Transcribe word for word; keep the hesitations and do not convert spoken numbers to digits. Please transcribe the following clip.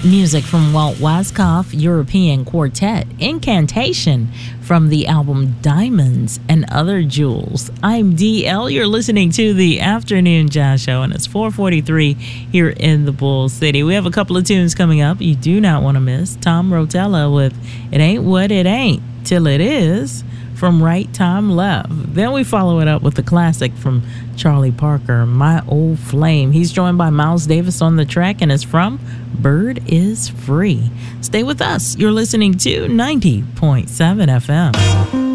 Music from Walt Waskoff European Quartet, Incantation from the album Diamonds and Other Jewels. I'm D L. You're listening to the Afternoon Jazz Show, and it's four forty-three here in the Bull City. We have a couple of tunes coming up you do not want to miss. Tom Rotella with It Ain't What It Ain't Till It Is from Right Time Left. Then we follow it up with the classic from Charlie Parker, My Old Flame. He's joined by Miles Davis on the track, and it's from Bird Is Free. Stay with us. You're listening to ninety point seven F M.